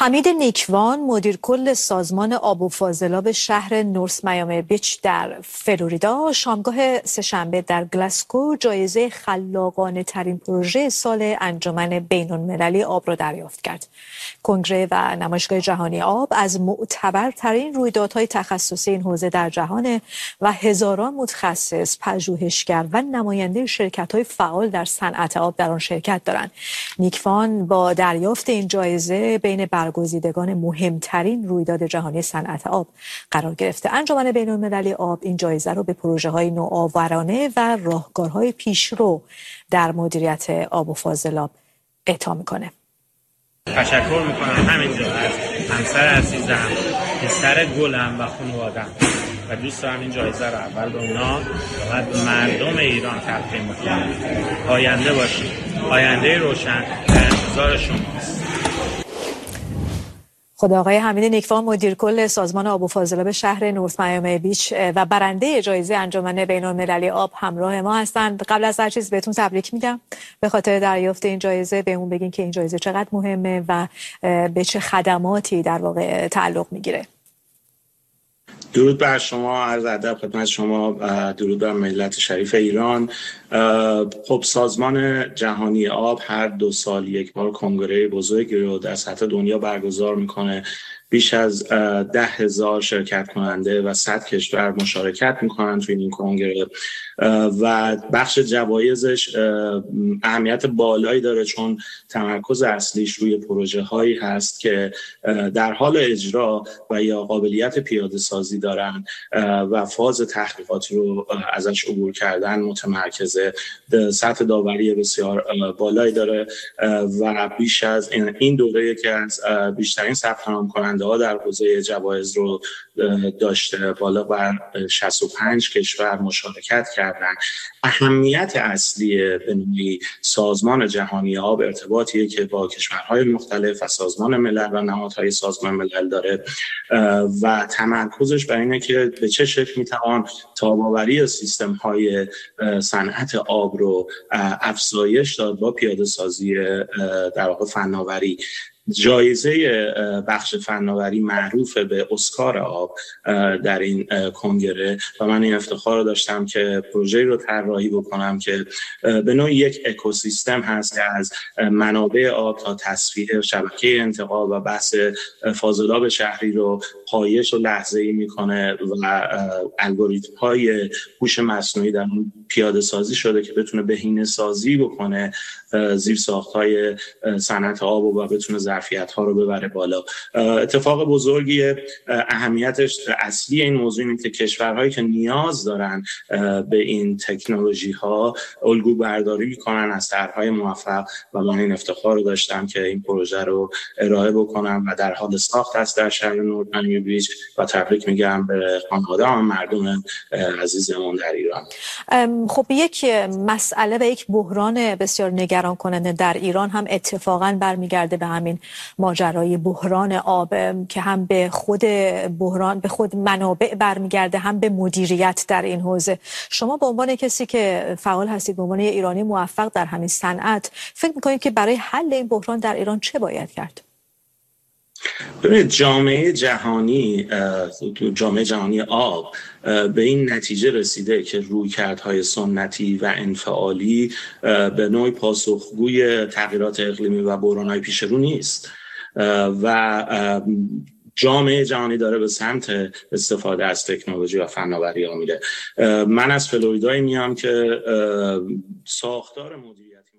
حمید نیکوان مدیر کل سازمان آب و فاضلاب شهر نورث میامی بیچ در فلوریدا شامگاه سه‌شنبه در گلاسگو جایزه خلاقانه ترین پروژه سال انجمن بین‌المللی آب را دریافت کرد. کنگره و نمایشگاه جهانی آب از معتبرترین رویدادهای تخصصی این حوزه در جهان و هزاران متخصص، پژوهشگر و نماینده شرکت‌های فعال در صنعت آب در آن شرکت دارند. نیکوان با دریافت این جایزه بین برگزیدگان مهمترین رویداد جهانی صنعت آب قرار گرفته. انجمن بین‌المللی آب این جایزه را به پروژه‌های نوآورانه و راهکارهای پیشرو در مدیریت آب و فاضلاب اعطا می‌کنه. تشکر می‌کنم همینجا از همسر عزیزم، پسر گلم و خانواده‌ام و دوست دارم این جایزه رو اول به اونا و به مردم ایران تقدیم بکنم. آینده باشید، آینده روشن در انتظار شماست. خود آقای حمید نیکوان مدیر کل سازمان آب و فاضلاب شهر نورث میامی بیچ و برنده جایزه انجمن بین‌المللی آب همراه ما هستند. قبل از هر چیز بهتون تبریک میگم به خاطر دریافت این جایزه. بهمون بگین که این جایزه چقدر مهمه و به چه خدماتی در واقع تعلق میگیره. درود بر شما، عرض ادب خدمت شما، درود بر ملت شریف ایران. خب سازمان جهانی آب هر 2 سال یک بار کنگره بزرگی رو در سطح دنیا برگزار میکنه. بیش از 10,000 شرکت کننده و 100 کشور مشارکت میکنن توی این کنگره و بخش جوایزش اهمیت بالایی داره چون تمرکز اصلیش روی پروژه هایی هست که در حال اجرا و یا قابلیت پیاده سازی دارن و فاز تحقیقاتی رو ازش عبور کردن متمرکزه. سطح داوری بسیار بالایی داره و بیش از این دوره که از بیشترین ثبت نام کننده ها در حوزه جوایز رو داشته، بالا بر 65 کشور مشارکت کردن. اهمیت اصلی به نوعی سازمان جهانی آب ارتباطیه که با کشورهای مختلف و سازمان ملل و نهادهای سازمان ملل داره و تمرکزش بر اینه که به چه شکل میتوان تاب‌آوری سیستم‌های صنعت آب رو افزایش داد با پیاده سازی در واقع فناوری. جایزه بخش فناوری معروف به اسکار آب در این کنگره و من این افتخار رو داشتم که پروژه‌ای رو طراحی بکنم که به نوعی یک اکوسیستم هست که از منابع آب تا تصفیه، شبکه انتقال و بحث فاضلاب شهری رو پایش و لحظه‌ای میکنه و الگوریتم‌های هوش مصنوعی در اون پیاده سازی شده که بتونه بهینه‌سازی بکنه زیرساخت‌های صنعت آب و بتونه ظرفیت‌ها رو ببره بالا. اتفاق بزرگی، اهمیتش اصلی این موضوع اینه که کشورهایی که نیاز دارن به این تکنولوژی‌ها الگو برداری می‌کنن از طرح‌های موفق و من این افتخار رو داشتم که این پروژه رو ارائه بکنم و در حال ساخت است در شهر نورث میامی بیچ و تبریک میگم به خانواده و مردم عزیزمون در ایران. خب یک مسئله و یک بحران بسیار نگران کننده در ایران هم اتفاقاً برمیگرده به همین ماجرای بحران آب که هم به خود منابع برمیگرده هم به مدیریت در این حوزه. شما به عنوان کسی که فعال هستید، به عنوان ایرانی موفق در همین صنعت، فکر می‌کنید که برای حل این بحران در ایران چه باید کرد؟ ببینید جامعه جهانی آب به این نتیجه رسیده که رویکردهای سنتی و انفعالی به نوعی پاسخگوی تغییرات اقلیمی و بحران‌های پیش رو نیست و جامعه جهانی داره به سمت استفاده از تکنولوژی و فناوری ها میره. من از فلوریدایی میام که ساختار مدیریتی